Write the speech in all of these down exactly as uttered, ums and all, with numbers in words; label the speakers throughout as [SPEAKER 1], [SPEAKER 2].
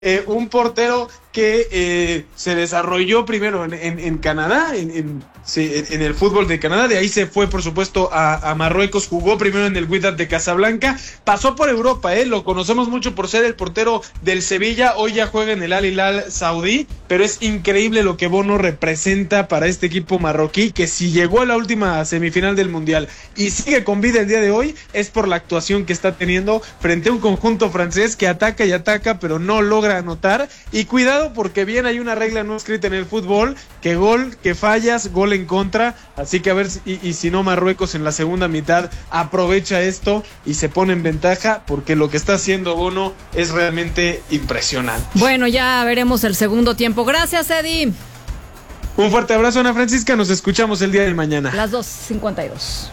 [SPEAKER 1] Eh, un portero que eh, se desarrolló primero en, en, en Canadá, en, en, sí, en el fútbol de Canadá, de ahí se fue por supuesto a, a Marruecos, jugó primero en el Wydad de Casablanca, pasó por Europa, eh, lo conocemos mucho por ser el portero del Sevilla, hoy ya juega en el Al Hilal saudí, pero es increíble lo que Bono representa para este equipo marroquí, que si llegó a la última semifinal del Mundial y sigue con vida el día de hoy, es por la actuación que está teniendo frente a un conjunto francés que ataca y ataca, pero no logra anotar. Y cuidado, porque bien hay una regla no escrita en el fútbol, que gol que fallas, gol en contra, así que a ver si, y, y si no Marruecos en la segunda mitad aprovecha esto y se pone en ventaja, porque lo que está haciendo Bono es realmente impresionante.
[SPEAKER 2] Bueno, ya veremos el segundo tiempo. Gracias, Eddie.
[SPEAKER 1] Un fuerte abrazo, Ana Francisca, nos escuchamos el día de mañana.
[SPEAKER 2] Las dos cincuenta y dos.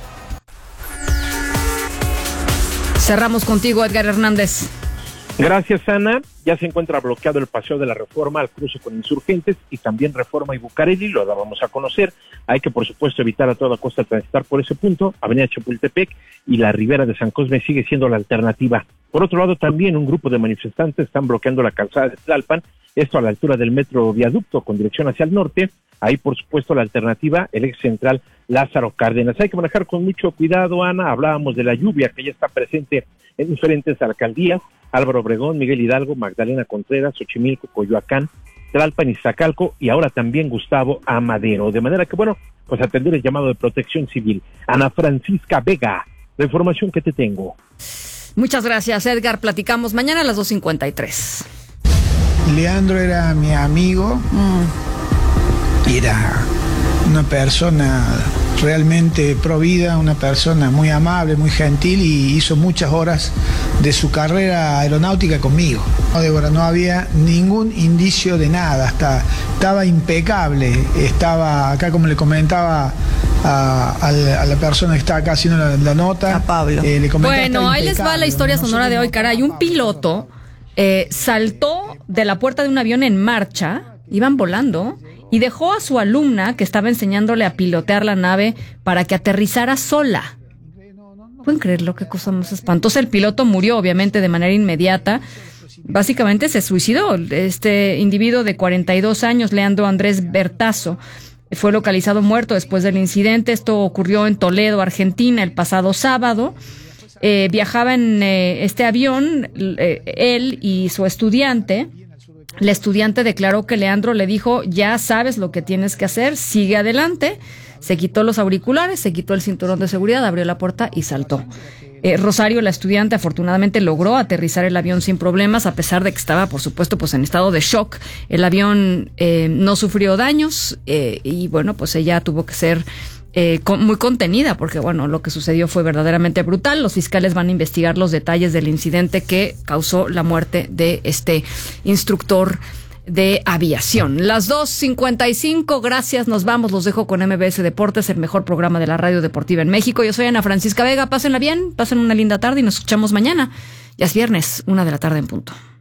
[SPEAKER 2] Cerramos contigo, Edgar Hernández.
[SPEAKER 3] Gracias, Ana. Ya se encuentra bloqueado el Paseo de la Reforma al cruce con Insurgentes y también Reforma y Bucareli, lo dábamos a conocer. Hay que, por supuesto, evitar a toda costa transitar por ese punto. Avenida Chapultepec y la Ribera de San Cosme sigue siendo la alternativa. Por otro lado, también un grupo de manifestantes están bloqueando la calzada de Tlalpan, esto a la altura del metro viaducto con dirección hacia el norte. Ahí, por supuesto, la alternativa, el eje central Lázaro Cárdenas. Hay que manejar con mucho cuidado, Ana. Hablábamos de la lluvia que ya está presente en diferentes alcaldías: Álvaro Obregón, Miguel Hidalgo, Magdalena Contreras, Xochimilco, Coyoacán, Tlalpan, Iztacalco y ahora también Gustavo Amadero. De manera que, bueno, pues atender el llamado de Protección Civil. Ana Francisca Vega, la información que te tengo.
[SPEAKER 2] Muchas gracias, Edgar. Platicamos mañana a las dos cincuenta y tres.
[SPEAKER 4] Leandro era mi amigo. Mm. Era una persona realmente provida, una persona muy amable, muy gentil, y hizo muchas horas de su carrera aeronáutica conmigo. No, Débora, no había ningún indicio de nada, hasta estaba impecable, estaba acá, como le comentaba a, a, a la persona que está acá haciendo la, la nota.
[SPEAKER 2] A Pablo.
[SPEAKER 4] Eh, le
[SPEAKER 2] bueno, ahí les va la historia no sonora de hoy, caray. Un piloto eh, saltó de la puerta de un avión en marcha, iban volando, y dejó a su alumna que estaba enseñándole a pilotear la nave para que aterrizara sola. ¿Pueden creerlo? Qué cosa más espantosa. El piloto murió, obviamente, de manera inmediata. Básicamente se suicidó. Este individuo de cuarenta y dos años, Leandro Andrés Bertazo, fue localizado muerto después del incidente. Esto ocurrió en Toledo, Argentina, el pasado sábado. Eh, viajaba en eh, este avión, eh, él y su estudiante. La estudiante declaró que Leandro le dijo: ya sabes lo que tienes que hacer, sigue adelante. Se quitó los auriculares, se quitó el cinturón de seguridad, abrió la puerta y saltó. Eh, Rosario, la estudiante, afortunadamente logró aterrizar el avión sin problemas, a pesar de que estaba, por supuesto, pues en estado de shock. El avión eh, no sufrió daños eh, y, bueno, pues ella tuvo que ser Eh, con, muy contenida, porque bueno, lo que sucedió fue verdaderamente brutal. Los fiscales van a investigar los detalles del incidente que causó la muerte de este instructor de aviación. Las dos cincuenta y cinco, gracias, nos vamos, los dejo con M B S Deportes, el mejor programa de la radio deportiva en México. Yo soy Ana Francisca Vega, pásenla bien, pasen una linda tarde y nos escuchamos mañana. Ya es viernes, una de la tarde en punto.